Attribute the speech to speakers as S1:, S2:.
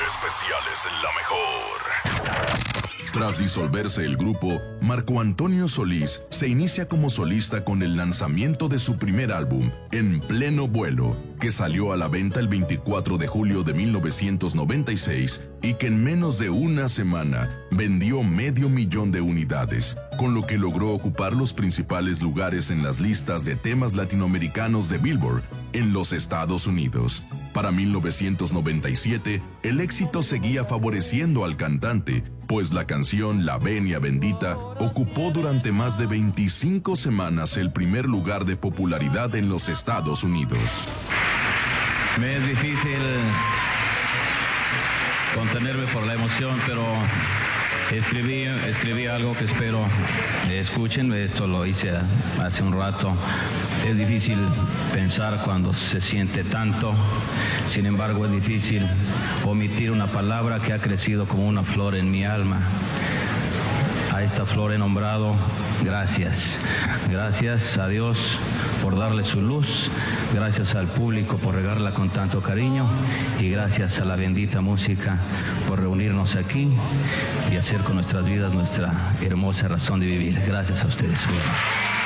S1: especiales en La Mejor.
S2: Tras disolverse el grupo, Marco Antonio Solís se inicia como solista con el lanzamiento de su primer álbum, En Pleno Vuelo, que salió a la venta el 24 de julio de 1996 y que en menos de una semana vendió 500,000 de unidades, con lo que logró ocupar los principales lugares en las listas de temas latinoamericanos de Billboard en los Estados Unidos. Para 1997, el éxito seguía favoreciendo al cantante, pues la canción La Venia Bendita ocupó durante más de 25 semanas el primer lugar de popularidad en los Estados Unidos.
S3: Me es difícil contenerme por la emoción, pero escribí algo que espero escuchen. Esto lo hice hace un rato. Es difícil pensar cuando se siente tanto. Sin embargo, es difícil omitir una palabra que ha crecido como una flor en mi alma. A esta flor he nombrado gracias. Gracias a Dios por darle su luz, gracias al público por regarla con tanto cariño y gracias a la bendita música por reunirnos aquí y hacer con nuestras vidas nuestra hermosa razón de vivir. Gracias a ustedes.